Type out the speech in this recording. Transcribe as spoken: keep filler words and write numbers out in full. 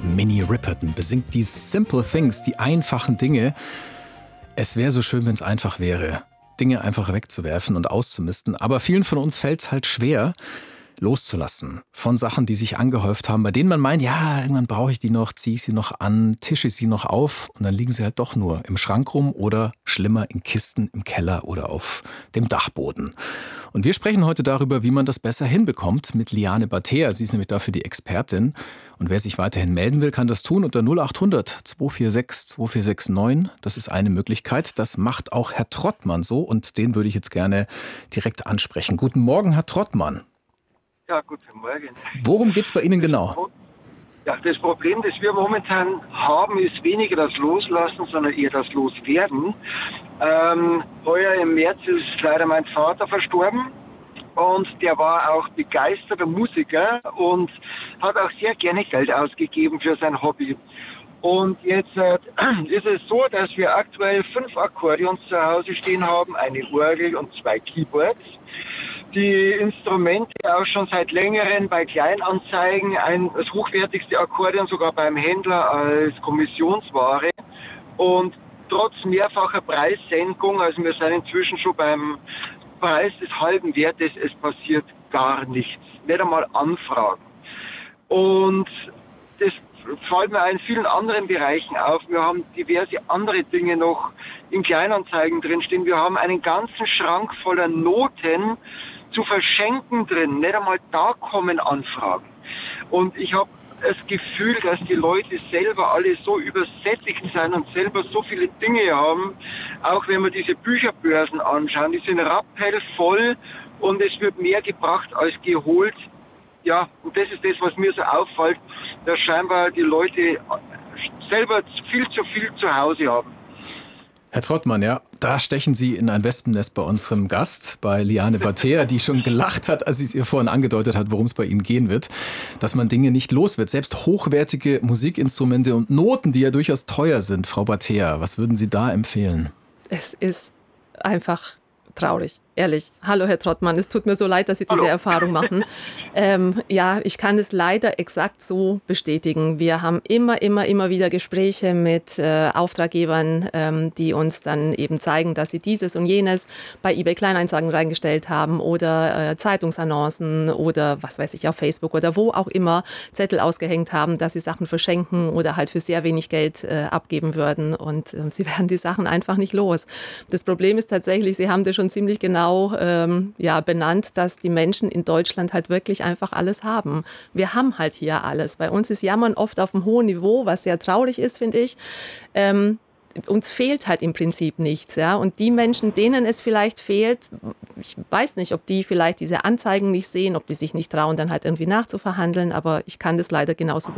Minnie Riperton besingt die Simple Things, die einfachen Dinge. Es wäre so schön, wenn es einfach wäre, Dinge einfach wegzuwerfen und auszumisten. Aber vielen von uns fällt es halt schwer, loszulassen von Sachen, die sich angehäuft haben, bei denen man meint, ja, irgendwann brauche ich die noch, ziehe ich sie noch an, tische ich sie noch auf und dann liegen sie halt doch nur im Schrank rum oder schlimmer in Kisten im Keller oder auf dem Dachboden. Und wir sprechen heute darüber, wie man das besser hinbekommt mit Liane Bhatea. Sie ist nämlich dafür die Expertin. Und wer sich weiterhin melden will, kann das tun unter null acht hundert zwei vier sechs zwei vier sechs neun. Das ist eine Möglichkeit. Das macht auch Herr Trottmann so und den würde ich jetzt gerne direkt ansprechen. Guten Morgen, Herr Trottmann. Ja, guten Morgen. Worum geht es bei Ihnen genau? Ja, das Problem, das wir momentan haben, ist weniger das Loslassen, sondern eher das Loswerden. Ähm, heuer im März ist leider mein Vater verstorben und der war auch begeisterter Musiker und hat auch sehr gerne Geld ausgegeben für sein Hobby. Und jetzt äh, ist es so, dass wir aktuell fünf Akkordeons zu Hause stehen haben, eine Orgel und zwei Keyboards. Die Instrumente auch schon seit längerem bei Kleinanzeigen, ein, das hochwertigste Akkordeon sogar beim Händler als Kommissionsware. Und trotz mehrfacher Preissenkung, also wir sind inzwischen schon beim Preis des halben Wertes, es passiert gar nichts. Nicht einmal Anfragen. Und das fällt mir in vielen anderen Bereichen auf. Wir haben diverse andere Dinge noch in Kleinanzeigen drinstehen. Wir haben einen ganzen Schrank voller Noten zu verschenken drin. Nicht einmal da kommen Anfragen. Und ich habe das Gefühl, dass die Leute selber alle so übersättigt sind und selber so viele Dinge haben. Auch wenn wir diese Bücherbörsen anschauen, die sind rappellvoll und es wird mehr gebracht als geholt. Ja, und das ist das, was mir so auffällt, dass scheinbar die Leute selber viel zu viel zu Hause haben. Herr Trottmann, ja, da stechen Sie in ein Wespennest bei unserem Gast, bei Liane Bhatea, die schon gelacht hat, als sie es ihr vorhin angedeutet hat, worum es bei Ihnen gehen wird, dass man Dinge nicht los wird. Selbst hochwertige Musikinstrumente und Noten, die ja durchaus teuer sind. Frau Bhatea, was würden Sie da empfehlen? Es ist einfach traurig, ehrlich. Hallo, Herr Trottmann, es tut mir so leid, dass Sie diese Hallo. Erfahrung machen. ähm, ja, ich kann es leider exakt so bestätigen. Wir haben immer, immer, immer wieder Gespräche mit äh, Auftraggebern, ähm, die uns dann eben zeigen, dass sie dieses und jenes bei eBay Kleinanzeigen reingestellt haben oder äh, Zeitungsannoncen oder was weiß ich, auf Facebook oder wo auch immer Zettel ausgehängt haben, dass sie Sachen verschenken oder halt für sehr wenig Geld äh, abgeben würden und äh, sie werden die Sachen einfach nicht los. Das Problem ist tatsächlich, Sie haben das schon ziemlich genau ähm, ja, benannt, dass die Menschen in Deutschland halt wirklich einfach alles haben. Wir haben halt hier alles. Bei uns ist Jammern oft auf einem hohen Niveau, was sehr traurig ist, finde ich. Ähm, uns fehlt halt im Prinzip nichts. Ja? Und die Menschen, denen es vielleicht fehlt, ich weiß nicht, ob die vielleicht diese Anzeigen nicht sehen, ob die sich nicht trauen, dann halt irgendwie nachzuverhandeln, aber ich kann das leider genauso